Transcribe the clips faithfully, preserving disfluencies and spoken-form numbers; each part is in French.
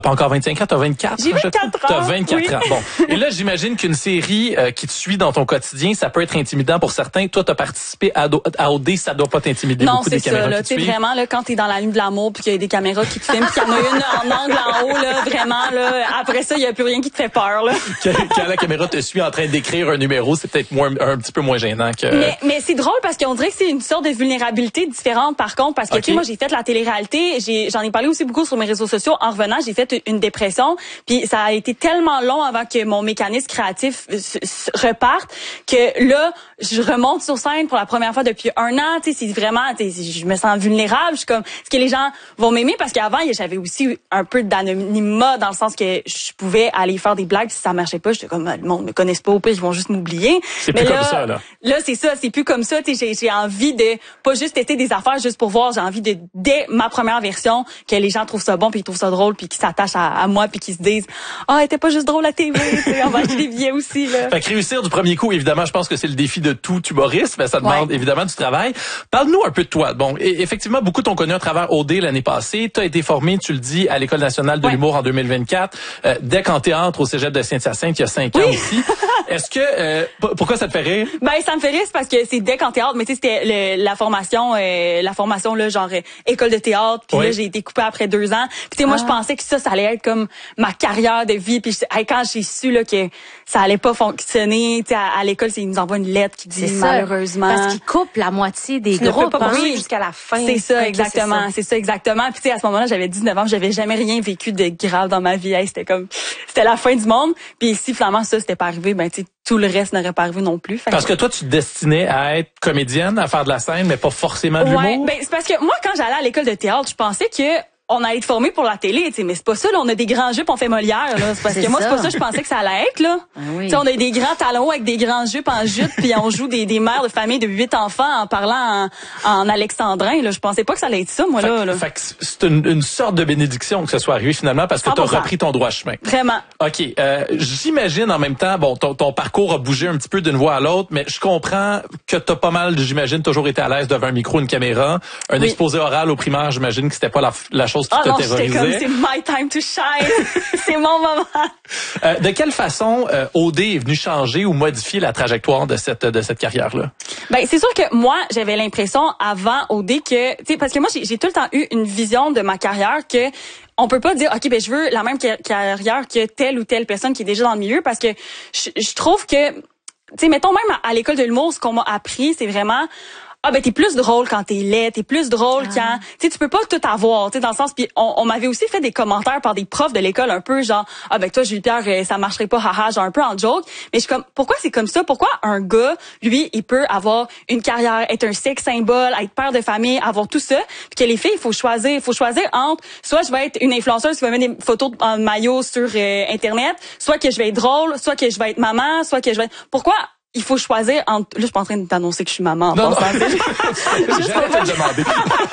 Pas encore vingt-cinq ans, t'as vingt-quatre? J'ai vingt-quatre ans. T'as vingt-quatre oui. ans. Bon. Et là, j'imagine qu'une série euh, qui te suit dans ton quotidien, ça peut être intimidant pour certains. Toi, t'as participé à, do- à O D, ça doit pas t'intimider non, beaucoup des ça, caméras là, qui te suivent. vraiment, là, quand t'es dans la nuit de l'amour puis qu'il y a des caméras qui te filment puis qu'il y en a une en angle en haut, là, vraiment, là, après ça, il y a plus rien qui te fait peur, là. Quand, quand la caméra te suit en train d'écrire un numéro, c'est peut-être moins, un petit peu moins gênant que... Mais, mais c'est drôle parce qu'on dirait que c'est une sorte de vulnérabilité différente, par contre, parce que, okay. tu sais, moi, j'ai fait la télé-réalité, j'ai, j'en ai parlé aussi beaucoup sur mes réseaux sociaux. En revenant, j'ai fait une dépression. Puis ça a été tellement long avant que mon mécanisme créatif se, se reparte que là, je remonte sur scène pour la première fois depuis un an. Tu sais, c'est vraiment, tu sais, je me sens vulnérable. Je suis comme, est-ce que les gens vont m'aimer? Parce qu'avant, j'avais aussi un peu d'anonymat dans le sens que je pouvais aller faire des blagues si ça marchait pas. J'étais comme, le monde me connaisse pas, au pire, ils vont juste m'oublier. C'est Mais plus là, comme ça, là. Là, c'est ça, c'est plus comme ça. Tu sais, j'ai, j'ai envie de pas juste tester des affaires juste pour voir. J'ai envie de, dès ma première version, que les gens trouvent ça bon, puis ils trouvent ça drôle, puis qu'ils s'attachent à, à moi, puis qu'ils se disent ah, oh, elle était pas juste drôle à T V, tu sais, on va acheter des billets aussi, là. Fait que réussir du premier coup, évidemment, je pense que c'est le défi de tout humoriste, mais ça demande ouais. évidemment du travail. Parle-nous un peu de toi. Bon, et, effectivement, beaucoup t'ont connu à travers O D l'année passée. T'as été formé, tu le dis, à l'École nationale de ouais. l'humour en deux mille vingt-quatre, euh, D E C en théâtre au Cégep de Saint-Hyacinthe il y a cinq oui. ans aussi. Est-ce que, euh, pourquoi ça te fait rire? Ben, ça me fait rire, c'est parce que c'est D E C en théâtre, mais tu sais, c'était le, la formation, euh, la formation, là, genre, euh, école de théâtre, puis oui. là, j'ai été coupée après deux ans. Puis tu sais, moi, ah. je pensais que ça, ça allait être comme ma carrière de vie, puis hey, quand j'ai su, là, que ça allait pas fonctionner, tu sais, à, à l'école, c'est, ils nous envoient une lettre qui dit, malheureusement. Parce qu'ils coupent la moitié des tu groupes, ne peux pas hein, jusqu'à la fin. C'est ça, exactement, c'est ça. c'est ça, exactement. Puis tu sais, à ce moment-là, j'avais dix-neuf ans, j'avais jamais rien vécu de grave dans ma vie. Hey, c'était comme, c'était la fin du monde. Puis si, finalement, ça, c'était pas arrivé, ben, tu sais, tout le reste n'aurait pas arrivé non plus. Fait parce que toi, tu te destinais à être comédienne, à faire de la scène, mais pas forcément de l'humour. Ouais, ben, c'est parce que moi, quand j'allais à l'école de théâtre, je pensais que on allait être formé pour la télé, tu sais, mais c'est pas ça, là, on a des grands jupes, on fait Molière, là. C'est parce c'est que moi, ça. c'est pas ça, je pensais que ça allait être, là. Ah oui. Tu sais, on a des grands talons avec des grands jupes en jute, puis on joue des, des mères de famille de huit enfants en parlant en, en alexandrin, là. Je pensais pas que ça allait être ça, moi, fait, là, là. Fait que c'est une, une sorte de bénédiction que ce soit arrivé finalement parce que t'as repris ton droit chemin. Vraiment. OK. Euh, j'imagine en même temps, bon, ton, ton parcours a bougé un petit peu d'une voie à l'autre, mais je comprends que t'as pas mal, j'imagine, toujours été à l'aise devant un micro, une caméra. Un oui. exposé oral au primaire, j'imagine que c'était pas la, la chose qui ah, te non, terrorisait. Comme, c'est my time to shine. C'est mon moment. Euh, de quelle façon euh, O D est venu changer ou modifier la trajectoire de cette de cette carrière-là? Ben c'est sûr que moi j'avais l'impression avant O D que, tu sais, parce que moi j'ai, j'ai tout le temps eu une vision de ma carrière que on peut pas dire ok ben je veux la même carrière que telle ou telle personne qui est déjà dans le milieu parce que je, je trouve que, tu sais, mettons même à, à l'école de l'humour, ce qu'on m'a appris c'est vraiment ah ben t'es plus drôle quand t'es laid, t'es plus drôle ah. quand tu sais tu peux pas tout avoir, tu sais dans le sens puis on, on m'avait aussi fait des commentaires par des profs de l'école un peu genre ah ben toi Julie Pierre ça marcherait pas haha genre un peu en joke, mais je suis comme pourquoi c'est comme ça, pourquoi un gars lui il peut avoir une carrière, être un sex symbole, être père de famille, avoir tout ça, puis que les filles il faut choisir, il faut choisir entre soit je vais être une influenceuse qui va mettre des photos en maillot sur euh, internet, soit que je vais être drôle, soit que je vais être maman, soit que je vais être... pourquoi il faut choisir entre... Là, je suis pas en train de t'annoncer que je suis maman en non, passant. Non. Juste pour... te demander.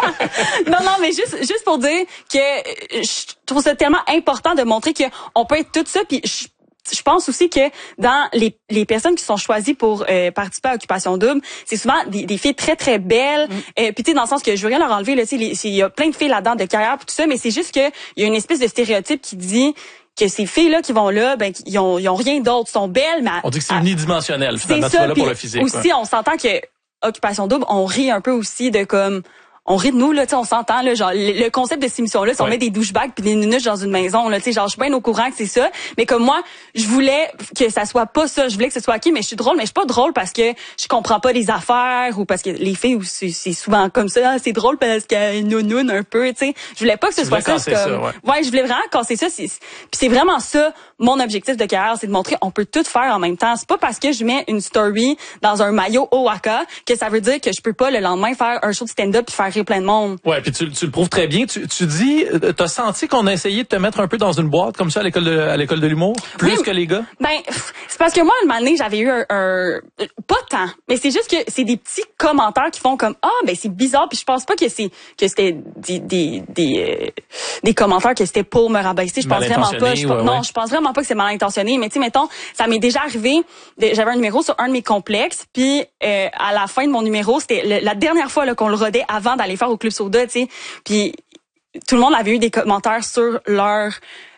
non, non, mais juste, juste pour dire que je trouve ça tellement important de montrer qu'on peut être tout ça, puis je, je pense aussi que dans les, les personnes qui sont choisies pour euh, participer à Occupation Double, c'est souvent des, des filles très, très belles. Mm. Euh, puis tu sais, dans le sens que je veux rien leur enlever, là, tu sais, il y a plein de filles là-dedans de carrière, puis tout ça, mais c'est juste qu'il y a une espèce de stéréotype qui dit que ces filles-là qui vont là, ben, ils ont, ils ont rien d'autre, sont belles, mais... On dit que c'est unidimensionnel, finalement, c'est tu ça, vas là pour le physique. Aussi, ouais. on s'entend que Occupation Double, on rit un peu aussi de comme... On rit de nous, là, tu sais, on s'entend, là, genre, le, le concept de cette émission-là, c'est on ouais. met des douchebags puis des nunuches dans une maison, là, tu sais, genre, je suis bien au courant que c'est ça, mais comme moi, je voulais que ça soit pas ça, je voulais que ce soit ok, mais je suis drôle, mais je suis pas drôle parce que je comprends pas les affaires ou parce que les filles, c'est, c'est souvent comme ça, c'est drôle parce qu'elle nounoune un peu, tu sais, je voulais pas que ce tu soit ça, c'est comme, ça ouais. ouais, je voulais vraiment casser ça, c'est, puis c'est vraiment ça, mon objectif de carrière, c'est de montrer on peut tout faire en même temps, c'est pas parce que je mets une story dans un maillot Owaka que ça veut dire que je peux pas le lendemain faire un show de stand-up puis faire rire plein de monde. Ouais, puis tu, tu le prouves très bien. Tu, tu dis, t'as senti qu'on a essayé de te mettre un peu dans une boîte comme ça à l'école de, à l'école de l'humour, plus oui, que les gars? Ben, c'est parce que moi, une année, j'avais eu un, un, pas tant, mais c'est juste que c'est des petits commentaires qui font comme ah, ben c'est bizarre. Puis je pense pas que c'est que c'était des des des, euh, des commentaires que c'était pour me rabaisser. Je pense vraiment pas. Je, ouais, non, ouais. je pense vraiment pas que c'est mal intentionné. Mais tu sais, mettons, ça m'est déjà arrivé. J'avais un numéro sur un de mes complexes, puis euh, à la fin de mon numéro, c'était le, la dernière fois là, qu'on le rodait avant d'aller faire au Club Soda. Tu sais, puis tout le monde avait eu des commentaires sur leur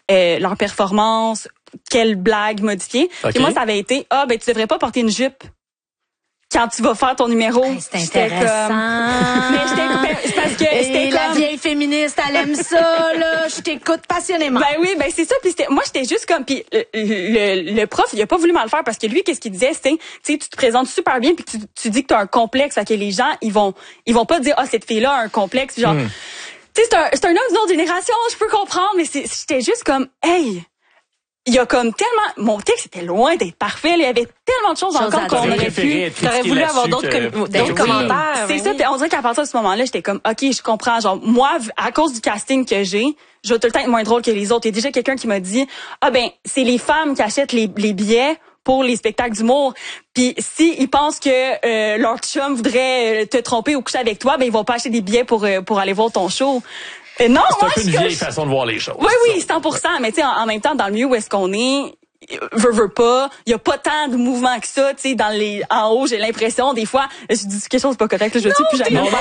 euh, leur performance, quelle blague modifier. Okay. Et moi, ça avait été, ah, ben, tu devrais pas porter une jupe quand tu vas faire ton numéro. Hey, c'est intéressant. Comme... Mais j'étais, c'est parce que c'était Et comme... la vieille féministe, elle aime ça, là. Je t'écoute passionnément. Ben oui, ben c'est ça. Puis moi, j'étais juste comme... Puis le, le, le prof, il a pas voulu mal faire parce que lui, qu'est-ce qu'il disait, c'était, tu sais, tu te présentes super bien puis tu, tu dis que tu as un complexe, fait que les gens, ils vont ils vont pas dire, ah, cette fille-là a un complexe. Genre, mm. tu sais, c'est un, c'est un homme d'une autre génération, je peux comprendre, mais c'est, j'étais juste comme, hey... Il y a comme tellement... Mon texte était loin d'être parfait. Il y avait tellement de choses Chose encore qu'on aurait pu... T'aurais voulu avoir d'autres, que... com- d'autres oui. commentaires. C'est ça. Puis on dirait qu'à partir de ce moment-là, j'étais comme, OK, je comprends. Genre, moi, à cause du casting que j'ai, je vais tout le temps être moins drôle que les autres. Il y a déjà quelqu'un qui m'a dit, ah ben, c'est les femmes qui achètent les, les billets pour les spectacles d'humour. Puis si ils pensent que euh, leur chum voudrait te tromper ou coucher avec toi, ben ils vont pas acheter des billets pour euh, pour aller voir ton show. Euh, non, c'est moi, un peu une je, vieille je... façon de voir les choses. Oui, oui, cent pour cent. Mais tu sais, en, en même temps, dans le milieu où est-ce qu'on est, veux, veux pas, il y a pas tant de mouvements que ça, tu sais, dans les, en haut, j'ai l'impression, des fois, je dis quelque chose de pas correct, là, je ne dis plus jamais. Non,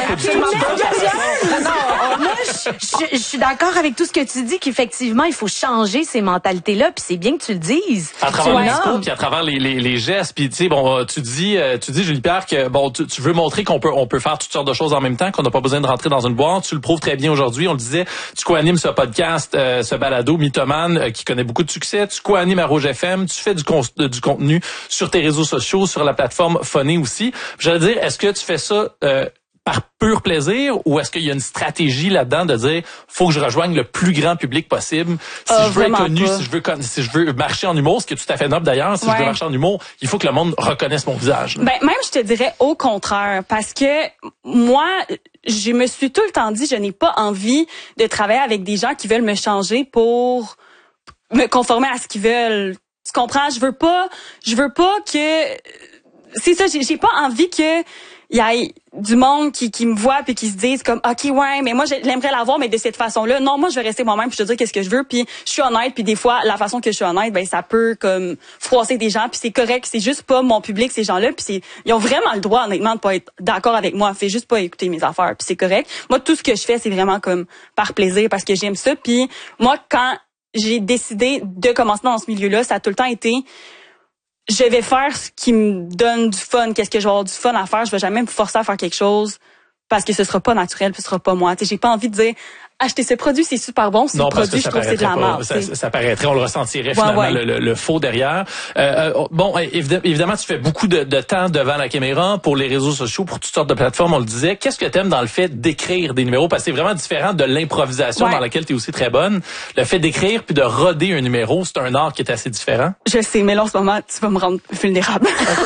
non, moi, je, je, je suis d'accord avec tout ce que tu dis, qu'effectivement, il faut changer ces mentalités-là, puis c'est bien que tu le dises. À travers les discours, puis à travers les, les, les gestes, puis tu sais, bon, tu dis, tu dis, Julie Pierre, que bon, tu, tu veux montrer qu'on peut, on peut faire toutes sortes de choses en même temps, qu'on n'a pas besoin de rentrer dans une boîte. Tu le prouves très bien aujourd'hui. On le disait, tu co-animes ce podcast, euh, ce balado, Mythomane, euh, qui connaît beaucoup de succès. Tu co-animes à Rouge F M. Tu fais du, con, du contenu sur tes réseaux sociaux, sur la plateforme Funny aussi. J'allais dire, est-ce que tu fais ça euh, par pur plaisir ou est-ce qu'il y a une stratégie là-dedans de dire faut que je rejoigne le plus grand public possible si euh, je veux être connu, pas. si je veux si je veux marcher en humour, ce qui est tout à fait noble d'ailleurs, si ouais. je veux marcher en humour, il faut que le monde reconnaisse mon visage. Là. Ben même je te dirais au contraire parce que moi je me suis tout le temps dit je n'ai pas envie de travailler avec des gens qui veulent me changer pour me conformer à ce qu'ils veulent. Tu comprends? Je veux pas, je veux pas que, c'est ça, j'ai, j'ai pas envie que il y ait du monde qui, qui me voit puis qui se dise comme, OK, ouais, mais moi, j'aimerais l'avoir, mais de cette façon-là. Non, moi, je vais rester moi-même puis je te dire qu'est-ce que je veux puis je suis honnête puis des fois, la façon que je suis honnête, ben, ça peut comme froisser des gens puis c'est correct. C'est juste pas mon public, ces gens-là puis c'est, ils ont vraiment le droit, honnêtement, de pas être d'accord avec moi. Fais juste pas écouter mes affaires puis c'est correct. Moi, tout ce que je fais, c'est vraiment comme par plaisir parce que j'aime ça puis moi, quand j'ai décidé de commencer dans ce milieu-là, ça a tout le temps été je vais faire ce qui me donne du fun, qu'est-ce que je vais avoir du fun à faire, je vais jamais me forcer à faire quelque chose parce que ce sera pas naturel, puis ce sera pas moi. Tu sais, j'ai pas envie de dire acheter ce produit, c'est super bon, ce produit, je trouve que c'est de la merde. Ça, ça paraîtrait, on le ressentirait ouais, finalement, ouais. Le, le, le faux derrière. Euh, euh, bon, évidemment, tu fais beaucoup de, de temps devant la caméra, pour les réseaux sociaux, pour toutes sortes de plateformes, on le disait. Qu'est-ce que t'aimes dans le fait d'écrire des numéros? Parce que c'est vraiment différent de l'improvisation ouais. dans laquelle tu es aussi très bonne. Le fait d'écrire puis de roder un numéro, c'est un art qui est assez différent. Je sais, mais là, en ce moment, tu vas me rendre vulnérable.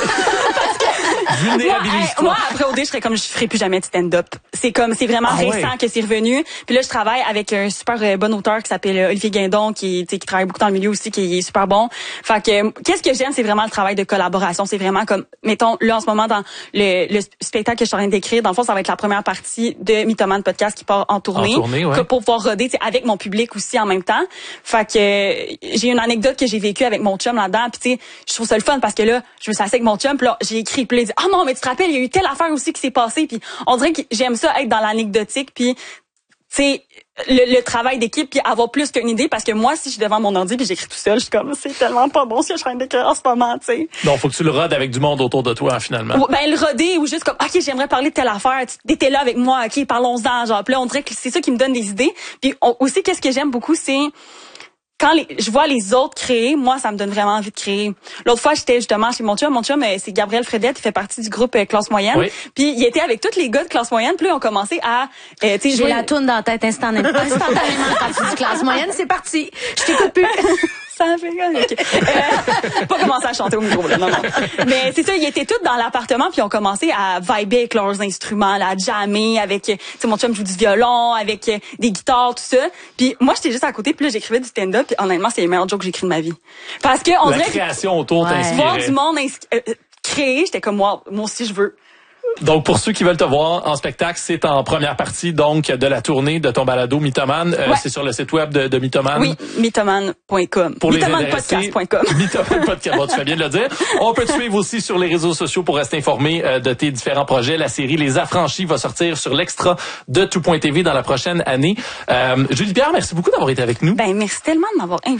Vulnérabilité. Moi, moi, après O D, je serais comme je ferai plus jamais de stand-up. C'est comme c'est vraiment ah, récent ouais. que c'est revenu. Puis là, je travaille avec un super euh, bon auteur qui s'appelle euh, Olivier Guindon, qui qui travaille beaucoup dans le milieu aussi, qui est super bon. Fait que qu'est-ce que j'aime, c'est vraiment le travail de collaboration. C'est vraiment comme mettons là en ce moment dans le, le spectacle que je suis en train d'écrire. Dans le fond, ça va être la première partie de Mythomane podcast qui part en tournée, en tournée ouais. pour pouvoir roder avec mon public aussi en même temps. Fait que euh, j'ai une anecdote que j'ai vécue avec mon chum là-dedans. Puis tu sais, je trouve ça le fun parce que là, je me suis assise avec mon chum. Puis là, j'ai écrit. Puis là, il dit ah non, mais tu te rappelles, il y a eu telle affaire aussi qui s'est passée. Puis on dirait que j'aime ça être dans l'anecdotique. Puis tu sais, le, le travail d'équipe, puis avoir plus qu'une idée. Parce que moi, si je suis devant mon ordi puis j'écris tout seul, je suis comme c'est tellement pas bon ce que je suis en train d'écrire en ce moment, tu sais. Donc faut que tu le rodes avec du monde autour de toi finalement. Ou, ben le roder ou juste comme ok, j'aimerais parler de telle affaire. Tu étais là avec moi, ok, parlons-en. Genre, puis là, on dirait que c'est ça qui me donne des idées. Puis on, aussi, qu'est-ce que j'aime beaucoup, c'est quand les, je vois les autres créer, moi, ça me donne vraiment envie de créer. L'autre fois, j'étais justement chez mon chum. Mon chum, c'est Gabriel Fredette. Il fait partie du groupe euh, Classe Moyenne. Oui. Puis il était avec tous les gars de Classe Moyenne. Puis là, on commençait à... Euh, J'ai jouer... la toune dans la tête instantanément. Instantanément, quand tu dis Classe Moyenne, c'est parti. Je t'écoute plus. Ça fait okay. euh, pas commencer à chanter au micro, là, non, non. Mais c'est ça, ils étaient tous dans l'appartement, puis ils ont commencé à vibrer avec leurs instruments, là, à jammer avec, tu sais, mon chum joue du violon, avec euh, des guitares, tout ça. Puis moi, j'étais juste à côté, puis là, j'écrivais du stand-up, puis honnêtement, c'est les meilleurs jokes que j'ai écrits de ma vie. Parce que on la dirait création autour ouais. t'inspirait. Voir du monde ins- euh, créer, j'étais comme moi, moi aussi je veux. Donc, pour ceux qui veulent te voir en spectacle, c'est en première partie donc de la tournée de ton balado Mythomane. Euh, ouais. C'est sur le site web de, de Mythomane. Oui, mythomane point com. Pour mythomane podcast point com. Mythomane podcast. Bon, tu fais bien de le dire. On peut te suivre aussi sur les réseaux sociaux pour rester informé euh, de tes différents projets. La série Les Affranchis va sortir sur l'extra de tout point t v dans la prochaine année. Euh, Julie Pierre, merci beaucoup d'avoir été avec nous. Ben, merci tellement de m'avoir invité.